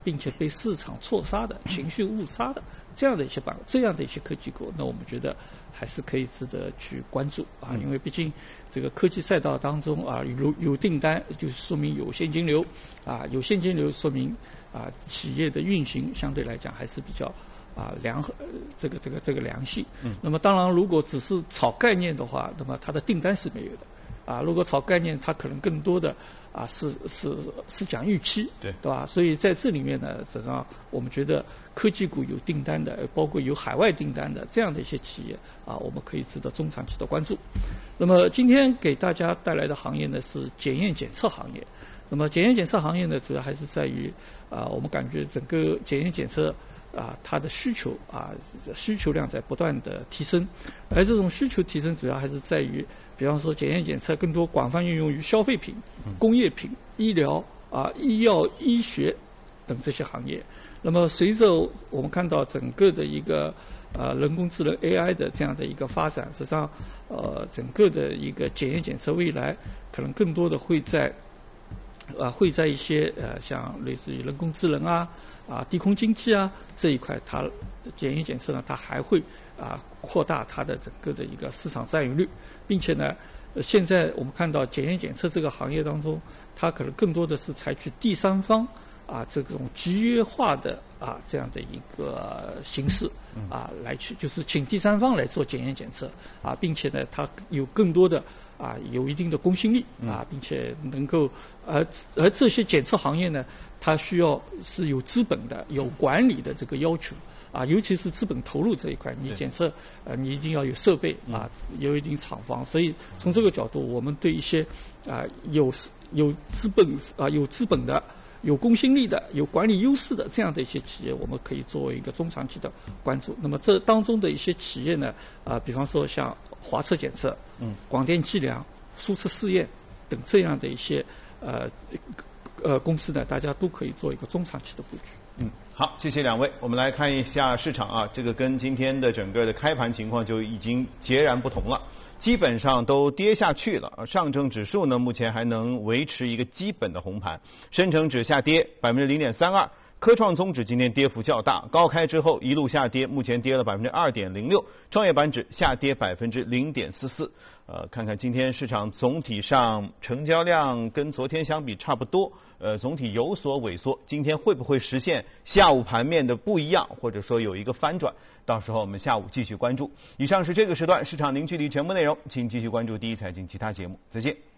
并且被市场错杀的、情绪误杀的这样的一些科技股，那我们觉得还是可以值得去关注啊，因为毕竟这个科技赛道当中啊，有订单就说明有现金流啊，有现金流说明啊企业的运行相对来讲还是比较这个良性。那么当然，如果只是炒概念的话，那么它的订单是没有的啊。如果炒概念，它可能更多的是讲预期，对吧？所以在这里面呢，实际上我们觉得科技股有订单的，包括有海外订单的这样的一些企业啊，我们可以值得中长期的关注。那么今天给大家带来的行业呢是检验检测行业。那么检验检测行业呢，主要还是在于我们感觉整个检验检测它的需求量在不断的提升，而这种需求提升主要还是在于，比方说检验检测更多广泛运用于消费品、工业品、医疗医药、医学等这些行业。那么随着我们看到整个的一个人工智能 AI 的这样的一个发展，实际上整个的一个检验检测未来可能更多的会在一些像类似于人工智能低空经济这一块，它检验检测呢，它还会扩大它的整个的一个市场占有率，并且呢，现在我们看到检验检测这个行业当中，它可能更多的是采取第三方这种集约化的这样的一个形式来去就是请第三方来做检验检测并且呢，它有更多的有一定的公信力并且能够而这些检测行业呢，它需要是有资本的、有管理的这个要求尤其是资本投入这一块，你检测你一定要有设备有一定厂房，所以从这个角度，我们对一些有资本的、有公信力的、有管理优势的这样的一些企业，我们可以作为一个中长期的关注。那么这当中的一些企业呢，比方说像华测检测、广电计量、苏测试验等这样的一些公司呢，大家都可以做一个中长期的布局。 好，谢谢两位。我们来看一下市场这个跟今天的整个的开盘情况就已经截然不同了，基本上都跌下去了。上证指数呢，目前还能维持一个基本的红盘，深成指下跌0.32%。科创综指今天跌幅较大，高开之后一路下跌，目前跌了2.06%。创业板指下跌0.44%。看看今天市场总体上成交量跟昨天相比差不多，总体有所萎缩。今天会不会实现下午盘面的不一样，或者说有一个翻转？到时候我们下午继续关注。以上是这个时段市场零距离全部内容，请继续关注第一财经其他节目。再见。